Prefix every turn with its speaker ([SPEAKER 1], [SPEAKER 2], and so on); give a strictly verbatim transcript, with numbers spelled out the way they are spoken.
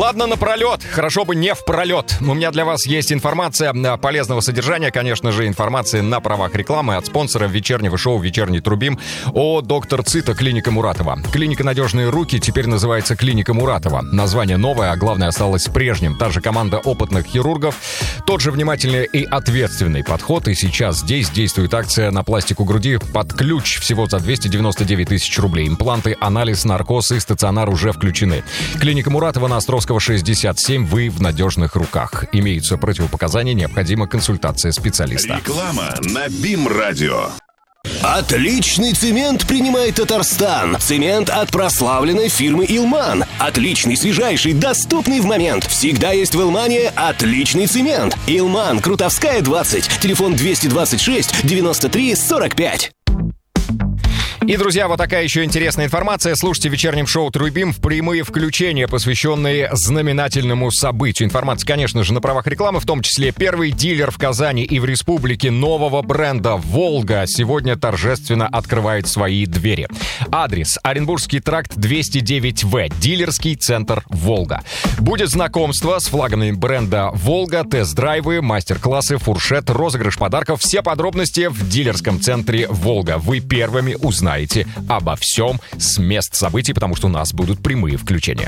[SPEAKER 1] ладно, напролет. Хорошо бы не в пролет. У меня для вас есть информация полезного содержания, конечно же, информация на правах рекламы от спонсора вечернего шоу «Вечерний Трубим» о доктор Цита клиника Муратова. Клиника «Надежные руки» теперь называется клиника Муратова. Название новое, а главное осталось прежним. Та же команда опытных хирургов, тот же внимательный и ответственный подход. И сейчас здесь действует акция на пластику груди под ключ всего за двести девяносто девять тысяч рублей. Импланты, анализ, наркоз и стационар уже включены. Клиника Муратова на Островского шестьдесят семь. Вы в надежных руках. Имеются противопоказания, необходима консультация специалиста.
[SPEAKER 2] Реклама на БИМ-радио.
[SPEAKER 3] Отличный цемент принимает Татарстан. Цемент от прославленной фирмы «Илман». Отличный, свежайший, доступный в момент. Всегда есть в «Илмане» отличный цемент. «Илман», Крутовская, двадцать. Телефон двести двадцать шесть девяносто три сорок пять.
[SPEAKER 1] И, друзья, вот такая еще интересная информация. Слушайте в вечернем шоу «Трубим» в прямые включения, посвященные знаменательному событию. Информация, конечно же, на правах рекламы, в том числе первый дилер в Казани и в республике нового бренда «Волга» сегодня торжественно открывает свои двери. Адрес: Оренбургский тракт двести девять вэ, дилерский центр «Волга». Будет знакомство с флагами бренда «Волга», тест-драйвы, мастер-классы, фуршет, розыгрыш подарков. Все подробности в дилерском центре «Волга». Вы первыми узнаете обо всем с мест событий, потому что у нас будут прямые включения.